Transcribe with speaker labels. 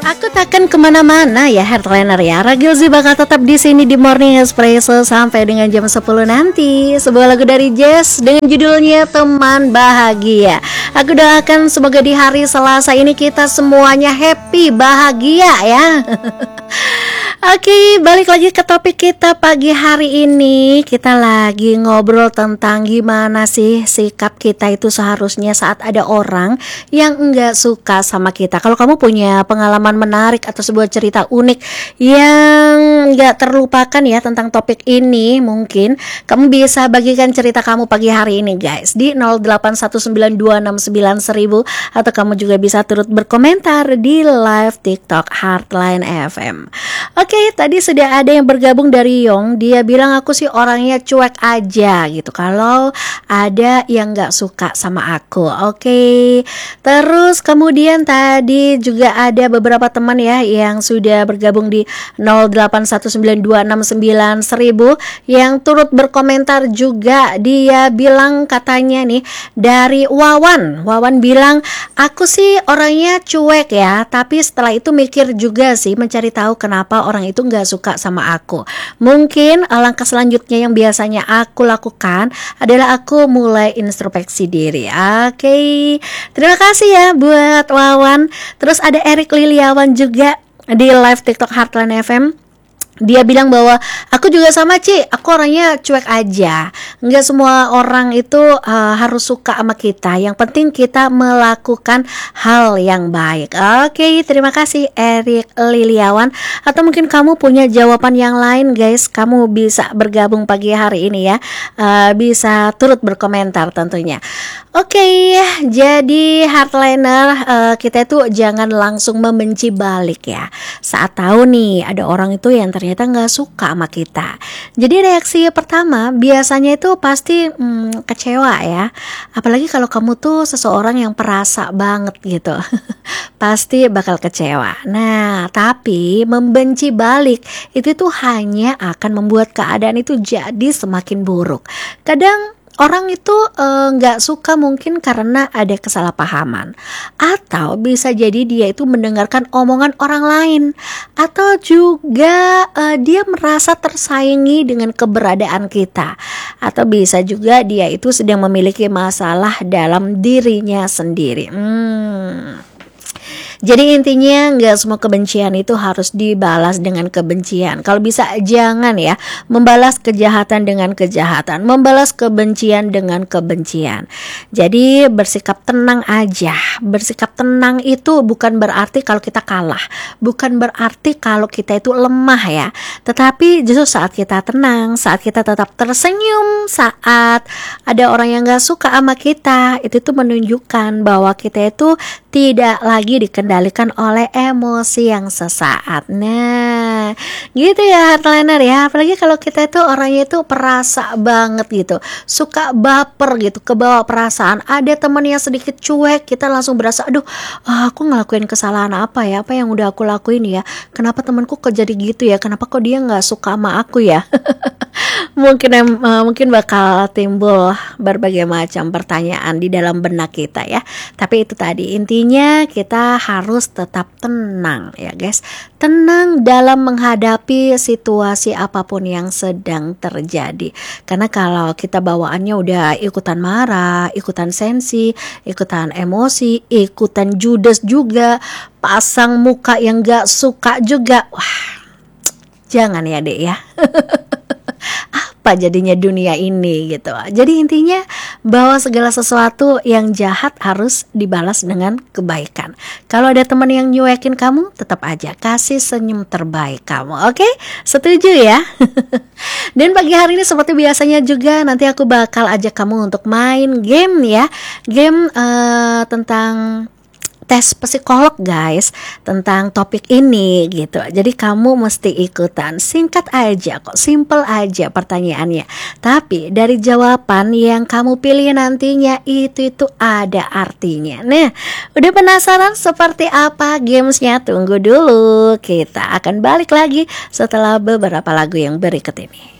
Speaker 1: Aku takkan kemana-mana ya Heartliner ya. Ragilzy bakal tetap di sini di Morning Espresso sampai dengan jam 10 nanti. Sebuah lagu dari Jazz dengan judulnya Teman Bahagia. Aku doakan semoga di hari Selasa ini kita semuanya happy, bahagia ya. Oke, balik lagi ke topik kita pagi hari ini. Kita lagi ngobrol tentang gimana sih sikap kita itu seharusnya saat ada orang yang enggak suka sama kita. Kalau kamu punya pengalaman menarik atau sebuah cerita unik yang enggak terlupakan ya tentang topik ini, mungkin kamu bisa bagikan cerita kamu pagi hari ini guys di 0819269100, atau kamu juga bisa turut berkomentar di live TikTok Heartline FM. Oke, tadi sudah ada yang bergabung dari Yong. Dia bilang aku sih orangnya cuek aja gitu kalau ada yang gak suka sama aku. Oke, terus kemudian tadi juga ada beberapa teman ya yang sudah bergabung di 0819269100 yang turut berkomentar juga. Dia bilang katanya nih dari Wawan bilang aku sih orangnya cuek ya, tapi setelah itu mikir juga sih mencari tahu kenapa orang itu gak suka sama aku. Mungkin langkah selanjutnya yang biasanya aku lakukan adalah aku mulai introspeksi diri. Oke, terima kasih ya buat Wawan. Terus ada Erik Liliawan juga di live TikTok Heartline FM. Dia bilang bahwa aku juga sama Ci, aku orangnya cuek aja. Nggak semua orang itu harus suka sama kita. Yang penting kita melakukan hal yang baik. Oke, terima kasih Erik Liliawan. Atau mungkin kamu punya jawaban yang lain guys, kamu bisa bergabung pagi hari ini ya, bisa turut berkomentar tentunya. Oke, jadi Heartliner, kita itu jangan langsung membenci balik ya. Saat tahu nih ada orang itu yang ternyata nggak suka sama kita. Jadi reaksi pertama biasanya itu pasti kecewa ya. Apalagi kalau kamu tuh seseorang yang perasa banget gitu. Pasti bakal kecewa. Nah, tapi membenci balik itu tuh hanya akan membuat keadaan itu jadi semakin buruk. Kadang orang itu nggak suka mungkin karena ada kesalahpahaman, atau bisa jadi dia itu mendengarkan omongan orang lain, atau juga dia merasa tersaingi dengan keberadaan kita, atau bisa juga dia itu sedang memiliki masalah dalam dirinya sendiri. Jadi intinya nggak semua kebencian itu harus dibalas dengan kebencian. Kalau bisa jangan ya membalas kejahatan dengan kejahatan, membalas kebencian dengan kebencian. Jadi bersikap tenang aja. Bersikap tenang itu bukan berarti kalau kita kalah, bukan berarti kalau kita itu lemah ya. Tetapi justru saat kita tenang, saat kita tetap tersenyum, saat ada orang yang nggak suka sama kita, itu tuh menunjukkan bahwa kita itu tidak lagi dikendalikan oleh emosi yang sesaat. Nah, gitu ya Heartliner ya. Apalagi kalau kita itu orangnya itu perasa banget gitu, suka baper gitu, kebawa perasaan. Ada teman yang sedikit cuek, kita langsung berasa aduh, aku ngelakuin kesalahan apa ya, apa yang udah aku lakuin ya, kenapa temanku kok jadi gitu ya, kenapa kok dia gak suka sama aku ya. Mungkin bakal timbul berbagai macam pertanyaan di dalam benak kita ya. Tapi itu tadi intinya kita harus tetap tenang ya guys. Tenang dalam menghadapi situasi apapun yang sedang terjadi. Karena kalau kita bawaannya udah ikutan marah, ikutan sensi, ikutan emosi, ikutan judes juga, pasang muka yang gak suka juga, wah jangan ya dek ya. Apa jadinya dunia ini gitu. Jadi intinya bahwa segala sesuatu yang jahat harus dibalas dengan kebaikan. Kalau ada teman yang nyuekin kamu, tetap aja kasih senyum terbaik kamu. Oke? Setuju ya? Dan pagi hari ini seperti biasanya juga nanti aku bakal ajak kamu untuk main game ya. Game tentang tes psikolog guys, tentang topik ini gitu. Jadi kamu mesti ikutan. Singkat aja kok, simple aja pertanyaannya. Tapi dari jawaban yang kamu pilih nantinya itu ada artinya. Nah, udah penasaran seperti apa gamesnya? Tunggu dulu. Kita akan balik lagi setelah beberapa lagu yang berikut ini.